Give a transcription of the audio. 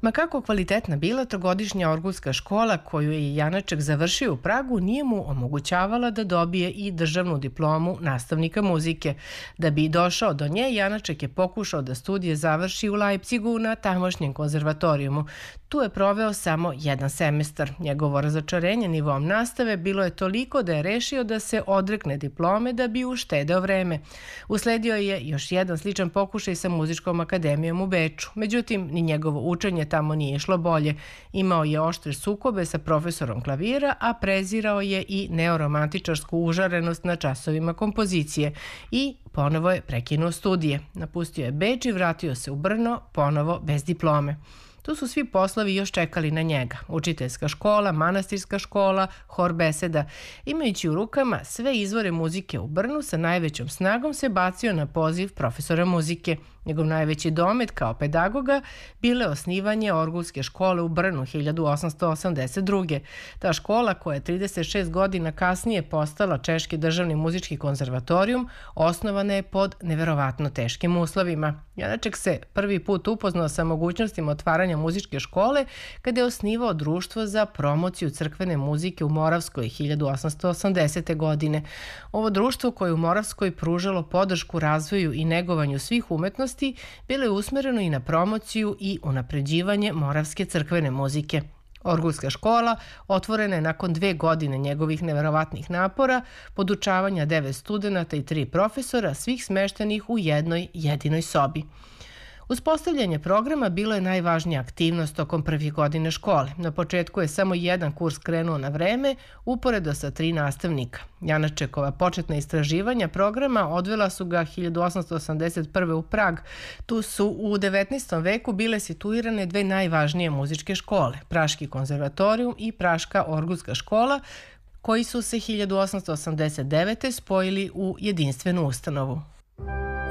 Ma kako kvalitetna bila trogodišnja orgulska škola koju je Janaček završio u Pragu nije mu omogućavala da dobije i državnu diplomu nastavnika muzike. Da bi došao do nje, Janaček je pokušao da studije završi u Leipzigu na tamošnjem konzervatorijumu. Tu je proveo samo jedan semestar. Njegovo razočarenje nivom nastave bilo je toliko da je rešio da se odrekne diplome da bi uštedeo vreme. Usledio je još jedan sličan pokušaj sa muzičkom akademijom u Beču. Međutim, ni njegovo učenje tamo nije išlo bolje. Imao je oštre sukobe sa profesorom klavira, a prezirao je i neoromantičarsku užarenost na časovima kompozicije i ponovo je prekinuo studije. Napustio je Beč i vratio se u Brno, ponovo bez diplome. Tu su svi poslovi još čekali na njega. Učiteljska škola, manastirska škola, hor beseda. Imajući u rukama sve izvore muzike u Brnu, sa najvećom snagom se bacio na poziv profesora muzike. Njegov najveći domet kao pedagoga bilo je osnivanje orgulske škole u Brnu 1882. Ta škola, koja je 36 godina kasnije postala Češki državni muzički konzervatorijum, osnovana je pod neverovatno teškim uslovima. Janaček se prvi put upoznao sa mogućnostima otvaranja muzičke škole kada je osnivao društvo za promociju crkvene muzike u Moravskoj 1880. godine. Ovo društvo koje je u Moravskoj pružalo podršku razvoju i negovanju svih umetnosti bilo je usmereno i na promociju i unapređivanje moravske crkvene muzike. Orgulska škola otvorena je nakon 2 godine njegovih neverovatnih napora, podučavanja 9 studenata i 3 profesora, svih smeštenih u jednoj jedinoj sobi. Uspostavljanje programa bilo je najvažnija aktivnost tokom prvih godine škole. Na početku je samo jedan kurs krenuo na vreme, uporedo sa 3 nastavnika. Janačekova početna istraživanja programa odvela su ga 1881. u Prag. Tu su u 19. veku bile situirane 2 najvažnije muzičke škole, Praški konzervatorijum i Praška orgulska škola, koji su se 1889. spojili u jedinstvenu ustanovu.